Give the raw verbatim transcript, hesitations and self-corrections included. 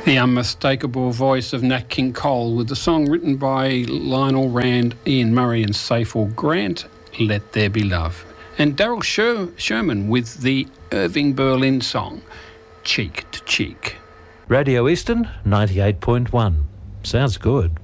The unmistakable voice of Nat King Cole with the song written by Lionel Rand, Ian Murray and Seyful Grant, Let There Be Love. And Daryl Sher- Sherman with the Irving Berlin song, Cheek to Cheek. Radio Eastern ninety-eight point one. Sounds good.